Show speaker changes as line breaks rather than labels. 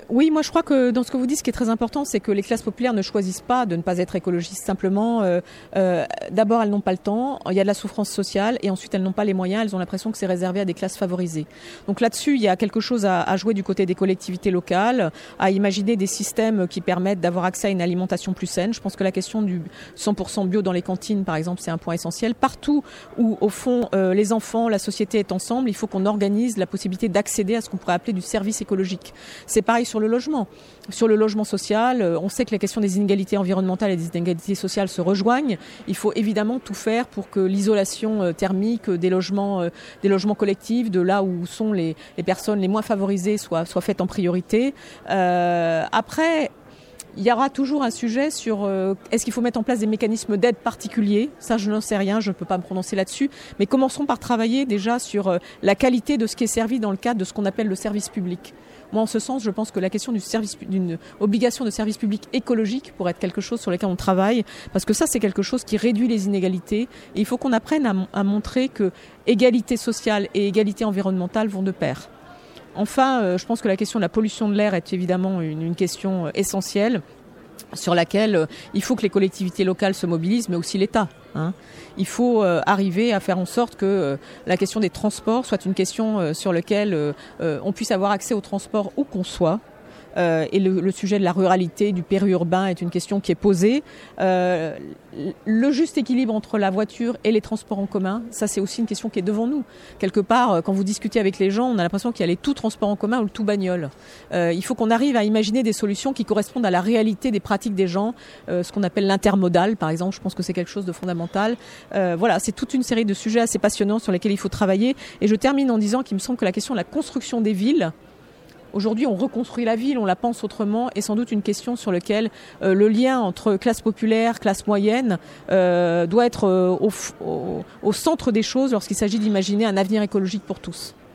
Oui, moi je crois que dans ce que vous dites, ce qui est très important, c'est que les classes populaires ne choisissent pas de ne pas être écologistes. Simplement, d'abord, elles n'ont pas le temps, il y a de la souffrance sociale, et ensuite, elles n'ont pas les moyens, elles ont l'impression que c'est réservé à des classes favorisées. Donc là-dessus, il y a quelque chose à jouer du côté des collectivités locales, à imaginer des systèmes qui permettent d'avoir accès à une alimentation plus saine. Je pense que la question du 100% bio dans les cantines, par exemple, c'est un point essentiel. Partout où, au fond, les enfants, la société est ensemble, il faut qu'on organise la possibilité d'accéder à ce qu'on pourrait appeler du service écologique. C'est pareil sur le logement. Sur le logement social, on sait que la question des inégalités environnementales et des inégalités sociales se rejoignent. Il faut évidemment tout faire pour que l'isolation thermique des logements collectifs, de là où sont les personnes les moins favorisées, soit faite en priorité. Après, il y aura toujours un sujet sur est-ce qu'il faut mettre en place des mécanismes d'aide particuliers. Ça, je n'en sais rien, je ne peux pas me prononcer là-dessus. Mais commençons par travailler déjà sur la qualité de ce qui est servi dans le cadre de ce qu'on appelle le service public. Moi, en ce sens, je pense que la question d'une obligation de service public écologique pourrait être quelque chose sur lequel on travaille, parce que ça, c'est quelque chose qui réduit les inégalités. Et il faut qu'on apprenne à montrer que égalité sociale et égalité environnementale vont de pair. Enfin, je pense que la question de la pollution de l'air est évidemment une question essentielle sur laquelle il faut que les collectivités locales se mobilisent, mais aussi l'État. Il faut arriver à faire en sorte que la question des transports soit une question sur laquelle on puisse avoir accès aux transports où qu'on soit. Et le sujet de la ruralité, du périurbain est une question qui est posée. Le juste équilibre entre la voiture et les transports en commun, ça c'est aussi une question qui est devant nous. Quelque part, quand vous discutez avec les gens, on a l'impression qu'il y a les tout transports en commun ou le tout bagnole. Il faut qu'on arrive à imaginer des solutions qui correspondent à la réalité des pratiques des gens, ce qu'on appelle l'intermodal par exemple, je pense que c'est quelque chose de fondamental. Voilà, c'est toute une série de sujets assez passionnants sur lesquels il faut travailler. Et je termine en disant qu'il me semble que la question de la construction des villes, aujourd'hui, on reconstruit la ville, on la pense autrement, et sans doute une question sur laquelle le lien entre classe populaire, classe moyenne doit être au centre des choses lorsqu'il s'agit d'imaginer un avenir écologique pour tous.